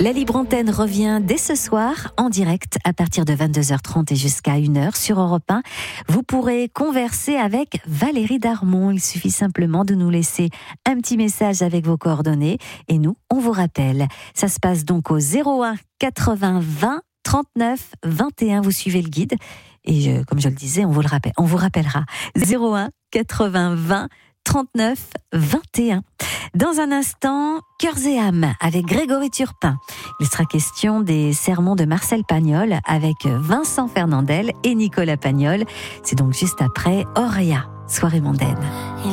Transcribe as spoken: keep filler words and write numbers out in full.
La Libre Antenne revient dès ce soir en direct à partir de vingt-deux heures trente et jusqu'à une heure sur Europe un. Vous pourrez converser avec Valérie Darmon. Il suffit simplement de nous laisser un petit message avec vos coordonnées et nous, on vous rappelle. Ça se passe donc au zéro un quatre-vingts vingt trente-neuf vingt et un. Vous suivez le guide et je, comme je le disais, on vous le rappelle, on vous rappellera. zéro un quatre-vingts vingt trente-neuf vingt et un. Dans un instant, Cœurs et âmes avec Grégory Turpin. Il sera question des sermons de Marcel Pagnol avec Vincent Fernandel et Nicolas Pagnol. C'est donc juste après Auréa, soirée mondaine.